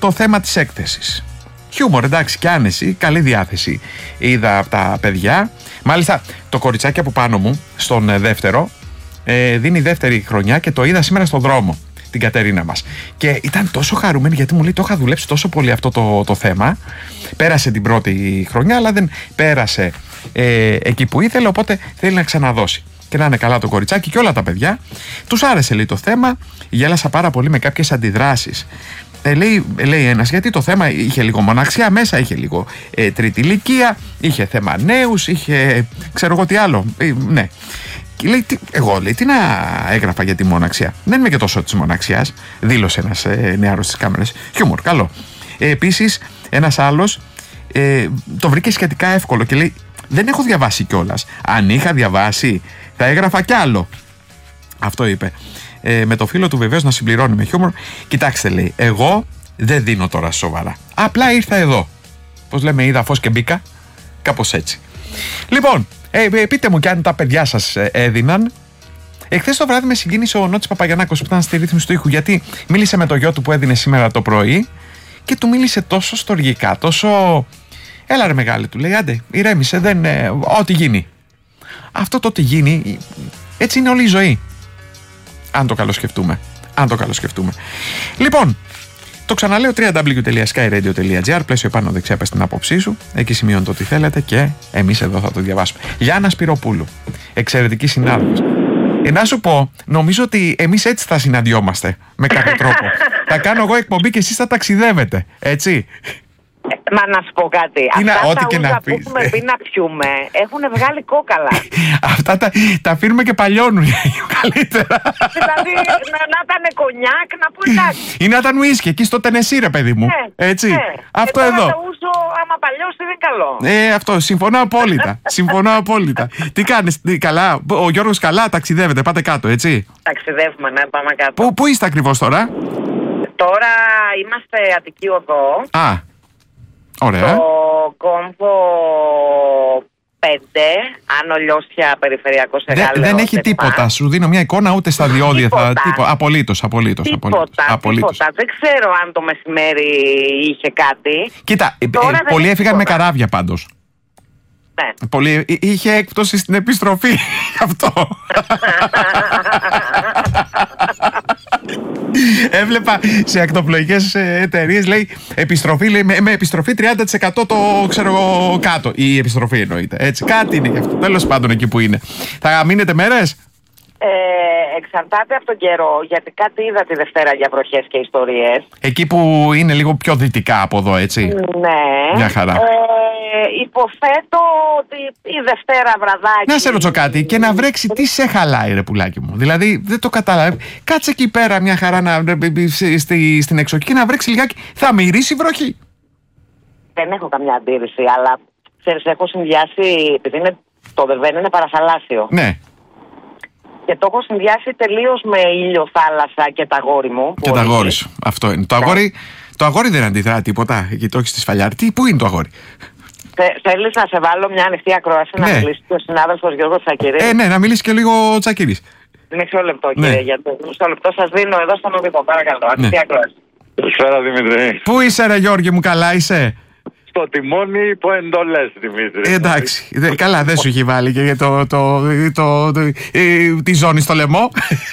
το θέμα της έκθεσης. Χιούμορ, εντάξει, και άνεση, καλή διάθεση είδα από τα παιδιά. Μάλιστα, το κοριτσάκι από πάνω μου, στον δεύτερο, δίνει δεύτερη χρονιά και το είδα σήμερα στον δρόμο, την Κατερίνα μας. Και ήταν τόσο χαρούμενη γιατί μου λέει: το είχα δουλέψει τόσο πολύ αυτό το θέμα. Πέρασε την πρώτη χρονιά, αλλά δεν πέρασε εκεί που ήθελε, οπότε θέλει να ξαναδώσει. Και να είναι καλά το κοριτσάκι και όλα τα παιδιά. Τους άρεσε, λέει, το θέμα. Γέλασα πάρα πολύ με κάποιες αντιδράσεις. Λέει ένας, γιατί το θέμα είχε λίγο μοναξιά μέσα, είχε λίγο τρίτη ηλικία, είχε θέμα νέους, είχε ξέρω εγώ τι άλλο. Ναι. Και λέει, λέει, τι να έγραφα για τη μοναξιά. Δεν είμαι και τόσο της μοναξιάς, δήλωσε ένας νεάρος στις κάμερες. Χιούμορ, καλό. Επίσης, ένας άλλος το βρήκε σχετικά εύκολο και λέει: δεν έχω διαβάσει κιόλας. Αν είχα διαβάσει, θα έγραφα κι άλλο. Αυτό είπε. Με το φίλο του βεβαίως να συμπληρώνει με χιούμορ. Κοιτάξτε, λέει, εγώ δεν δίνω τώρα σοβαρά. Απλά ήρθα εδώ. Πώς λέμε, είδα φως και μπήκα. Κάπως έτσι. Λοιπόν, πείτε μου κι αν τα παιδιά σας έδιναν. Εχθές το βράδυ με συγκίνησε ο Νότης Παπαγιαννάκος που ήταν στη ρύθμιση του ήχου, γιατί μίλησε με το γιο του που έδινε σήμερα το πρωί και του μίλησε τόσο στοργικά, τόσο. Έλα ρε μεγάλη, του λέει, άντε, ηρέμησε, δεν. Ό,τι γίνει. Αυτό το ό,τι γίνει, έτσι είναι όλη η ζωή. Αν το καλοσκεφτούμε. Λοιπόν, το ξαναλέω, www.skyradio.gr, πλαίσιο επάνω δεξιά, πες την άποψή σου. Εκεί σημειώνετε ό,τι θέλετε και εμείς εδώ θα το διαβάσουμε. Γιάννα Σπυροπούλου, εξαιρετική συνάδελφος. Να σου πω, νομίζω ότι εμείς έτσι θα συναντιόμαστε με κάποιο τρόπο. Θα κάνω εγώ εκπομπή και εσείς θα ταξιδεύετε, έτσι. Μα να σου πω κάτι. Αυτά τα ούζα που έχουμε πει να πιούμε έχουν βγάλει κόκαλα. Αυτά τα αφήνουμε και παλιώνουν καλύτερα. Δηλαδή να ήταν κονιάκ, να πω εντάξει. Ή να ήταν ουίσκι εκεί στο Τενεσί, ρε παιδί μου. Έτσι. Αυτό εδώ. Το ούζο, άμα παλιώσει, δεν είναι καλό. Αυτό. Συμφωνώ απόλυτα. Τι κάνεις, καλά. Ο Γιώργος καλά, ταξιδεύετε, πάτε κάτω, έτσι. Ταξιδεύουμε, ναι, πάμε κάτω. Πού είστε ακριβώς τώρα? Τώρα είμαστε Αττική Οδό. Ωραία. Το κόμβο 5, Άνω Λιώσια, περιφερειακός Εγάλεος. Δεν έχει τίποτα. Σου δίνω μια εικόνα, ούτε στα διόδια θα. Απολύτως. Τίποτα. Δεν ξέρω αν το μεσημέρι είχε κάτι. Κοίτα, πολλοί έφυγαν με καράβια πάντως. Ναι. Πολύ, είχε έκπτωση στην επιστροφή. Αυτό. Έβλεπα σε ακτοπλοϊκές εταιρείες, λέει, επιστροφή, λέει, με επιστροφή 30% το ξέρω κάτω. Η επιστροφή εννοείται. Έτσι, κάτι είναι γι' αυτό. Τέλος πάντων, εκεί που είναι. Θα μείνετε μέρες? Εξαρτάται από τον καιρό, γιατί κάτι είδα τη Δευτέρα για βροχές και ιστορίες. Εκεί που είναι λίγο πιο δυτικά από εδώ, έτσι. Ναι. Μια χαρά. Υποθέτω ότι η Δευτέρα βραδάκι. Να σε ρωτήσω κάτι, και να βρέξει, τι σε χαλάει, ρε πουλάκι μου? Δηλαδή, δεν το καταλάβει. Κάτσε εκεί πέρα μια χαρά στην εξοχή και να βρέξει λιγάκι. Θα μυρίσει βροχή. Δεν έχω καμιά αντίρρηση, αλλά ξέρεις, έχω συνδυάσει, επειδή το Δερβαίν είναι παραθαλάσσιο. Ναι. Και το έχω συνδυάσει τελείως με ήλιο, θάλασσα και τα αγόρι μου. Και τα αγόρι σου. Αυτό είναι. Το αγόρι δεν αντιδρά τίποτα. Εκεί το έχει στη σφαλιάρη. Πού είναι το αγόρι? Θέλεις να σε βάλω μια ανοιχτή ακρόαση, να μιλήσει και ο συνάδελφος Γιώργος Τσακυρής? Ναι, να μιλήσει και λίγο ο Τσακυρής. Μισό λεπτό, κύριε, γιατί μισό λεπτό σας δίνω εδώ στον οδηγό. Παρακαλώ, ανοιχτή ακρόαση. Καλησπέρα, Δημήτρη. Πού είσαι, ρε Γιώργη μου, καλά είσαι? Στο τιμόνι υπό εντολές, Δημήτρη. Εντάξει, καλά, δεν σου έχει βάλει και τη ζώνη στο λαιμό.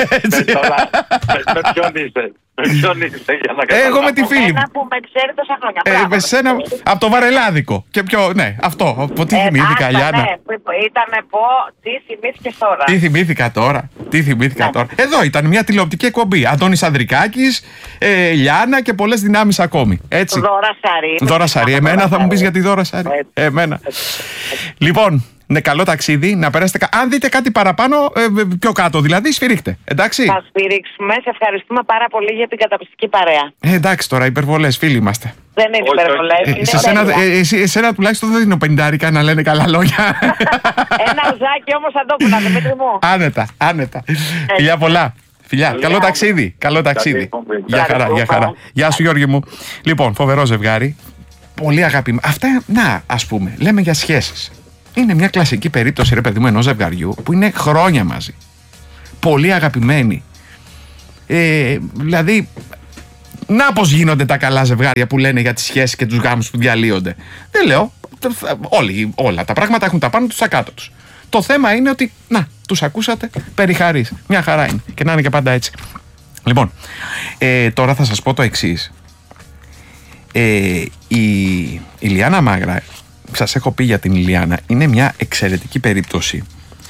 Με ποιον είσαι? Για να καταλάβω. Εγώ με τη φίλη μου. Ένα που με ξέρει τόσα χρόνια. Από το Βαρελάδικο. Και πιο, ναι, αυτό. Τι θυμήθηκα, Γιάννα. Ήτανε τι θυμήθηκες τώρα? Τι θυμήθηκα τώρα. Εδώ ήταν μια τηλεοπτική εκπομπή. Αντώνης Ανδρικάκης, Λιάννα και πολλές δυνάμεις ακόμη. Έτσι. Δώρα Σαρή. Εμένα θα μου πεις για τη Δώρα Σαρή? Εμένα. Λοιπόν, ναι, καλό ταξίδι, να περάσετε. Αν δείτε κάτι παραπάνω, πιο κάτω δηλαδή, σφυρίχτε. Εντάξει. Θα σφυρίξουμε. Σε ευχαριστούμε πάρα πολύ για την καταπιστική παρέα. Εντάξει τώρα, υπερβολές, φίλοι είμαστε. Δεν είναι υπερβολές. Εσένα τουλάχιστον δεν δίνω 50 να λένε καλά λόγια. Ένα ουζάκι όμως αντόπουλα, Δημήτρη μου. Άνετα. Φιλιά πολλά. Φιλιά, καλό ταξίδι. Γεια χαρά. Γεια σου, Γιώργη μου. Λοιπόν, φοβερό ζευγάρι. Πολύ αγαπημένο. Αυτά, να, ας πούμε, λέμε για σχέσεις. Είναι μια κλασική περίπτωση, ρε παιδί μου, ενός ζευγαριού που είναι χρόνια μαζί. Πολύ αγαπημένοι. Δηλαδή, Να πως γίνονται τα καλά ζευγάρια που λένε για τις σχέσεις και τους γάμους που διαλύονται. Δεν λέω. Όλα τα πράγματα έχουν τα πάνω τους, τα κάτω τους. Το θέμα είναι ότι, να, τους ακούσατε, περιχαρείς. Μια χαρά είναι. Και να είναι και πάντα έτσι. Λοιπόν, τώρα θα σας πω το εξής. Η Ηλιάνα Μάγρα, σας έχω πει για την Ηλιάνα, είναι μια εξαιρετική περίπτωση.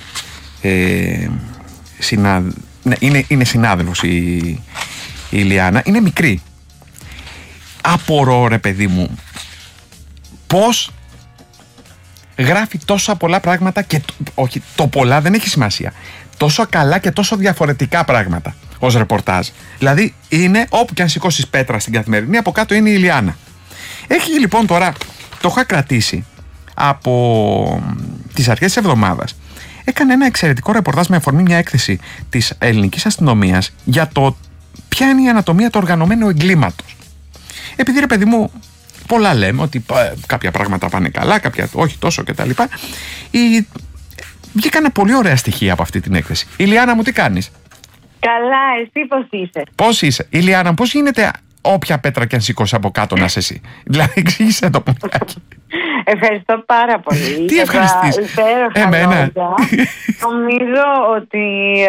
Είναι συνάδελφος η Ηλιάνα. Είναι μικρή. Απορώ, ρε παιδί μου, πώς γράφει τόσα πολλά πράγματα και όχι, το πολλά δεν έχει σημασία. Τόσο καλά και τόσο διαφορετικά πράγματα ως ρεπορτάζ. Δηλαδή είναι όπου και αν σηκώσεις πέτρα στην Καθημερινή, από κάτω είναι η Ηλιάνα. Έχει λοιπόν τώρα, το είχα κρατήσει από τις αρχές της εβδομάδας. Έκανε ένα εξαιρετικό ρεπορτάζ με αφορμή μια έκθεση της ελληνικής αστυνομίας για το ποια είναι η ανατομία του οργανωμένου εγκλήματος. Επειδή, ρε παιδί μου, πολλά λέμε ότι κάποια πράγματα πάνε καλά, κάποια όχι τόσο κτλ. Βγήκανε πολύ ωραία στοιχεία από αυτή την έκθεση. Ηλιάνα μου, τι κάνεις? Καλά, εσύ πώς είσαι? Πώς είσαι? Ηλιάνα, πώς γίνεται όποια πέτρα και αν σηκώσει από κάτω να είσαι εσύ? Δηλαδή, εξήγησε το πουλάκι. Ευχαριστώ πάρα πολύ. Τι ευχαριστείς? Εμένα. Νομίζω ότι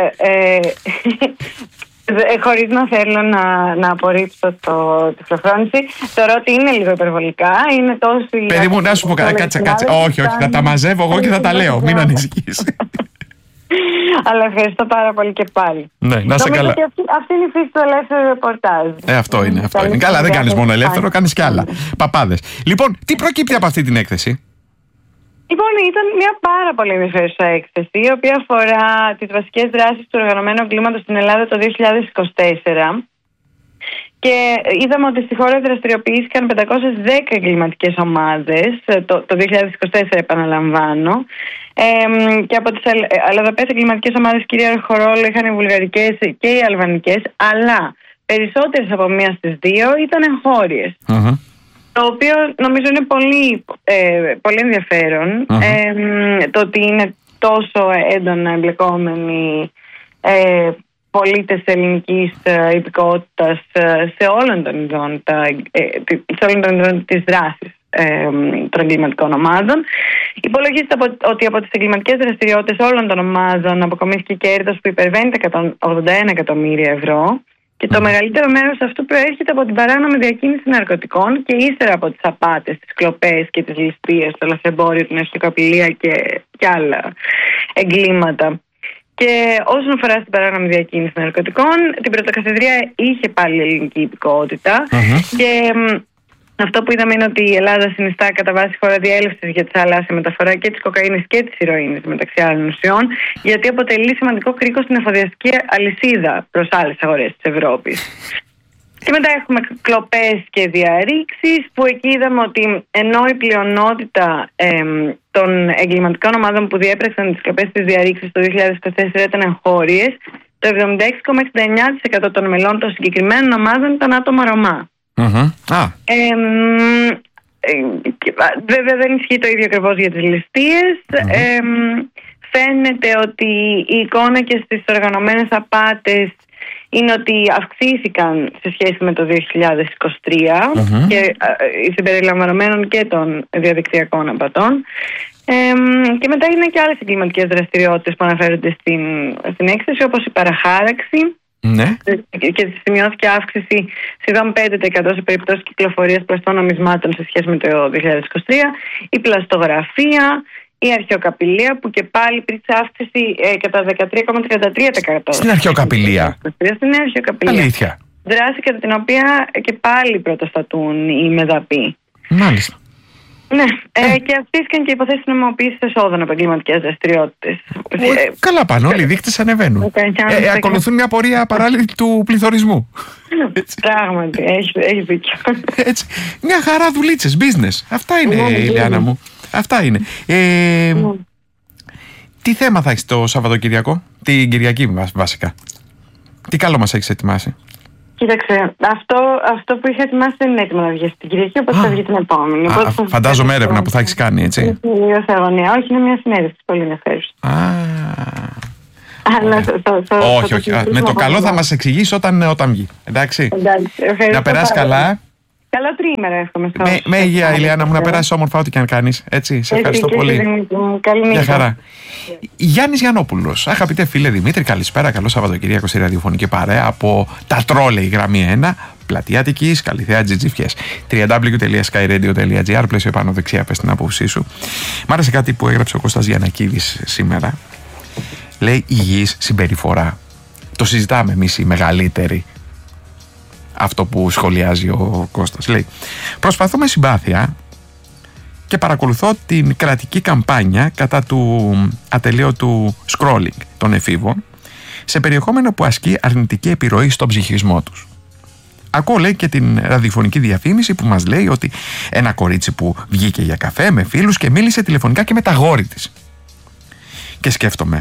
χωρίς να θέλω να απορρίψω τη τυφλοφρόνηση, θεωρώ ότι είναι λίγο υπερβολικά. Είναι τόσο. Παιδί μου, να σου πω κάτσε. Όχι, θα τα μαζεύω εγώ και θα τα λέω. Μην ανησυχείς. Αλλά ευχαριστώ πάρα πολύ και πάλι. Ναι, να σε καλά. Αυτή είναι η φύση του ελεύθερου ρεπορτάζ. Αυτό είναι. Καλά, δεν κάνεις μόνο ελεύθερο, κάνεις και άλλα. Παπάδες. Λοιπόν, τι προκύπτει από αυτή την έκθεση? Λοιπόν, ήταν μια πάρα πολύ ενδιαφέρουσα έκθεση, η οποία αφορά τις βασικές δράσεις του οργανωμένου εγκλήματος στην Ελλάδα το 2024. Και είδαμε ότι στη χώρα δραστηριοποιήθηκαν 510 εγκληματικές ομάδες, το 2024 επαναλαμβάνω. Και από τις αλλοδαπές εγκληματικές ομάδες κυρίαρχο ρόλο είχαν οι βουλγαρικές και οι αλβανικές, αλλά περισσότερες από μία στις δύο ήταν εγχώριες. Το οποίο νομίζω είναι πολύ ενδιαφέρον, το ότι είναι τόσο έντονα εμπλεκόμενοι πολίτες ελληνικής υπηκότητας σε όλων των ειδών της δράσης των εγκληματικών ομάδων. Υπολογίζεται ότι από τις εγκληματικές δραστηριότητες όλων των ομάδων αποκομίστηκε κέρδος που υπερβαίνει τα 181 εκατομμύρια ευρώ. Και το μεγαλύτερο μέρος αυτού προέρχεται από την παράνομη διακίνηση ναρκωτικών και ύστερα από τις απάτες, τις κλοπές και τις ληστείες, το λαθρεμπόριο, την αρχικαπηλεία και άλλα εγκλήματα. Και όσον αφορά στην παράνομη διακίνηση ναρκωτικών, την πρωτοκαθεδρία είχε πάλι ελληνική υπηκότητα. Και αυτό που είδαμε είναι ότι η Ελλάδα συνιστά κατά βάση χώρα διέλευσης για τη θαλάσσια μεταφορά και της κοκαίνης και της ηρωίνης, μεταξύ άλλων ουσιών, γιατί αποτελεί σημαντικό κρίκο στην εφοδιαστική αλυσίδα προς άλλες αγορές της Ευρώπης. Και μετά έχουμε κλοπές και διαρρήξεις, που εκεί είδαμε ότι ενώ η πλειονότητα των εγκληματικών ομάδων που διέπραξαν τις κλοπές της διαρρήξης το 2024 ήταν εγχώριες, το 76,69% των μελών των συγκεκριμένων ομάδων ήταν άτομα Ρωμά. Βέβαια δεν ισχύει το ίδιο ακριβώς για τις ληστείες. Φαίνεται ότι η εικόνα και στις οργανωμένες απάτες είναι ότι αυξήθηκαν σε σχέση με το 2023 και συμπεριλαμβανομένων και των διαδικτυακών απατών. Και μετά είναι και άλλες εγκληματικές δραστηριότητες που αναφέρονται στην έκθεση, όπως η παραχάραξη. Ναι. Και σημειώθηκε αύξηση σχεδόν 5% σε περιπτώσεις κυκλοφορίας πλαστών νομισμάτων σε σχέση με το 2023, η πλαστογραφία, η αρχαιοκαπηλεία, που και πάλι υπήρξε αύξηση κατά 13,33%. Στην αρχαιοκαπηλεία. Στην αρχαιοκαπηλεία. Αλήθεια. Δράση κατά την οποία και πάλι πρωτοστατούν οι μεδαποί. Μάλιστα. Ναι, και αυξήθηκαν και υποθέσεις νομιμοποίησης εσόδων από εγκληματικές δραστηριότητες. Καλά πάνε, όλοι οι δείκτες ανεβαίνουν. Ακολουθούν μια πορεία παράλληλη του πληθωρισμού. Πράγματι, έχει δίκιο. Έτσι. Μια χαρά δουλίτσες, business. Αυτά είναι, Ηλιάνα μου. Αυτά είναι. Τι θέμα θα έχεις το Σαββατοκυριακό? Την Κυριακή βασικά. Τι καλό μας έχεις ετοιμάσει? Κοίταξε, αυτό που είχα ετοιμάσει δεν είναι έτοιμο να βγει στην Κυριακή, οπότε θα βγει την επόμενη. Φαντάζομαι έρευνα που θα έχεις κάνει, έτσι. Όχι, είναι μια συνέντευξη πολύ ενδιαφέρουσα. Αλλά όχι. Με το καλό θα μας εξηγήσει όταν βγει. Εντάξει. Να περάσει καλά. Καλό τριήμερο εύχομαι. Με υγεία, Ηλιάνα μου, να περάσει όμορφα ό,τι και αν κάνεις. Έτσι, σε ευχαριστώ πολύ. Καλή νύχτα. Γεια χαρά. Γιάννης Γιαννόπουλος. Αγαπητέ φίλε Δημήτρη, καλησπέρα. Καλό Σαββατοκύριακο στη ραδιοφωνική παρέα από τα Τρόλεϊ γραμμή 1. Πλατεία Αττικής, Καλυθέα, Τζιτζιφιές. www.skyradio.gr. Πλαίσιο πάνω δεξιά, πες την άποψή σου. Μ' άρεσε κάτι που έγραψε ο Κώστας Γιαννακίδης σήμερα. Λέει υγιής συμπεριφορά. Το συζητάμε εμείς οι μεγαλύτεροι. Αυτό που σχολιάζει ο Κώστας. Λέει: προσπαθώ με συμπάθεια και παρακολουθώ την κρατική καμπάνια κατά του ατελείωτου scrolling των εφήβων σε περιεχόμενο που ασκεί αρνητική επιρροή στον ψυχισμό τους. Ακούω, λέει, και την ραδιοφωνική διαφήμιση που μας λέει ότι ένα κορίτσι που βγήκε για καφέ με φίλους και μίλησε τηλεφωνικά και με τα αγόρι της. Και σκέφτομαι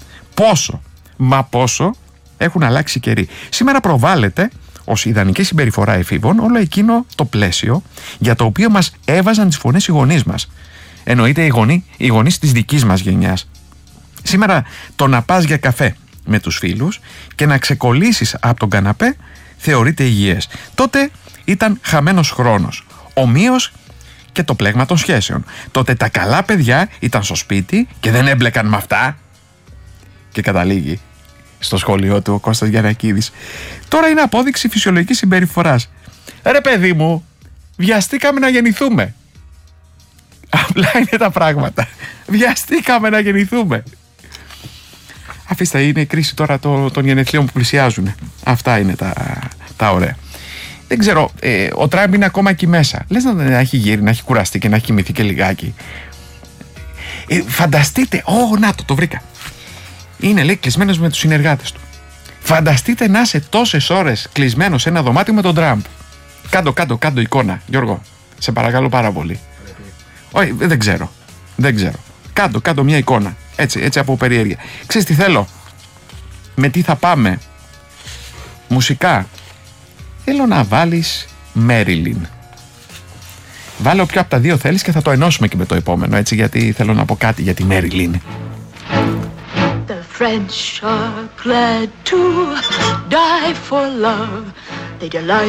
πόσο έχουν αλλάξει οι καιροί. Σήμερα προβάλλεται ως ιδανική συμπεριφορά εφήβων όλο εκείνο το πλαίσιο για το οποίο μας έβαζαν τις φωνές οι γονείς μας. Εννοείται οι γονείς της δικής μας γενιάς. Σήμερα το να πας για καφέ με τους φίλους και να ξεκολλήσεις από τον καναπέ θεωρείται υγιές. Τότε ήταν χαμένος χρόνος. Ομοίως και το πλέγμα των σχέσεων. Τότε τα καλά παιδιά ήταν στο σπίτι και δεν έμπλεκαν με αυτά. Και καταλήγει στο σχόλιο του ο Κώστας Γιαννακίδης. Τώρα είναι απόδειξη φυσιολογικής συμπεριφοράς. Ρε παιδί μου, βιαστήκαμε να γεννηθούμε. Απλά είναι τα πράγματα. Βιαστήκαμε να γεννηθούμε. Αφήστε, είναι η κρίση τώρα των γενεθλίων που πλησιάζουν. Αυτά είναι τα ωραία. Δεν ξέρω, ο Τραμπ είναι ακόμα εκεί μέσα. Λες να έχει γύρει, να έχει κουραστεί και να έχει κοιμηθεί και λιγάκι. Φανταστείτε, να το βρήκα. Είναι, λέει, κλεισμένος με τους συνεργάτες του. Φανταστείτε να είσαι τόσες ώρες κλεισμένος σε ένα δωμάτιο με τον Τραμπ. Κάντο εικόνα, Γιώργο. Σε παρακαλώ πάρα πολύ. Όχι, δεν ξέρω. Κάντο μια εικόνα. Έτσι από περιέργεια. Ξέρεις τι θέλω? Με τι θα πάμε? Μουσικά. Θέλω να βάλεις Μέριλιν. Βάλε όποιο από τα δύο θέλεις και θα το ενώσουμε και με το επόμενο, έτσι, γιατί θέλω να πω κάτι για τη Μέριλιν. The French are glad to die for love. They delight